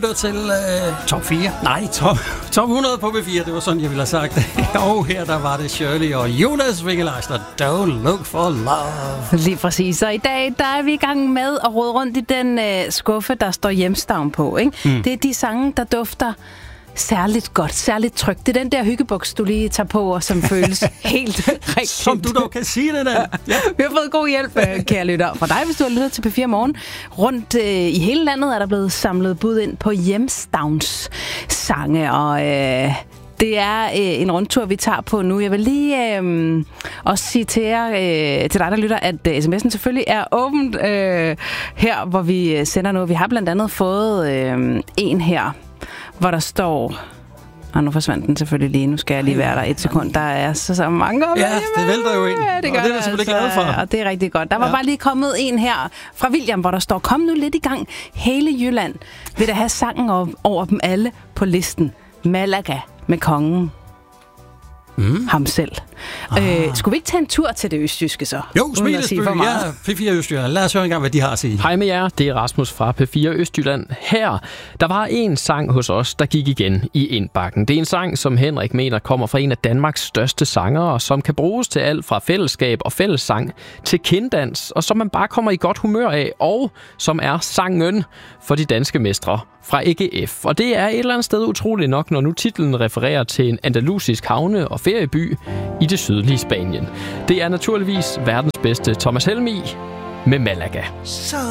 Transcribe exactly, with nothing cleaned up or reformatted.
lytter til øh, top fire. Nej, top, top hundrede på B fire. Det var sådan, jeg ville have sagt det. Og her der var det Shirley og Jonas Winkelejster. Don't look for love. Lige præcis. Så i dag, der er vi i gang med at rode rundt i den øh, skuffe, der står hjemstavn på. Ikke? Mm. Det er de sange, der dufter særligt godt, særligt trygt. Det er den der hyggebuks, du lige tager på, og som føles helt rigtigt. Som du dog kan sige det der. Ja. Vi har fået god hjælp, kære lytter, fra dig, hvis du har lyttet til P fire Morgen. Rundt øh, i hele landet er der blevet samlet bud ind på hjemstavns sange, og øh, det er øh, en rundtur, vi tager på nu. Jeg vil lige øh, også sige til jer, øh, til dig, der lytter, at øh, sms'en selvfølgelig er åbent øh, her, hvor vi sender noget. Vi har blandt andet fået øh, en her, hvor der står... Og nu forsvandt den selvfølgelig lige. Nu skal jeg lige være der et sekund. Der er så, så mange op. Ja, det vælter jo ind. Ja, det gør og det er jeg selvfølgelig altså, glad for. Og det er rigtig godt. Der var ja. bare lige kommet en her fra William, hvor der står, kom nu lidt i gang. Hele Jylland vil da have sangen over, over dem alle på listen. Malaga med kongen. Mm. Ham selv. Ah. Øh, skulle vi ikke tage en tur til det østjyske så? Jo, Smilesby, ja, P fire Østjylland. Lad os høre en gang, hvad de har at sige. Hej med jer, det er Rasmus fra P fire Østjylland her. Der var en sang hos os, der gik igen i indbakken. Det er en sang, som Henrik mener kommer fra en af Danmarks største sangere, som kan bruges til alt fra fællesskab og fællessang til kinddans, og som man bare kommer i godt humør af, og som er sangen for de danske mestre fra A G F. Og det er et eller andet sted utroligt nok, når nu titlen refererer til en andalusisk havne- og ferieby i det sydlige Spanien. Det er naturligvis verdens bedste Thomas Helmig med Malaga. Så